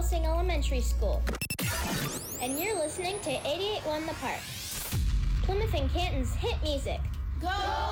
Helsing Elementary School. And you're listening to 88.1 The Park, Plymouth and Canton's hit music. Go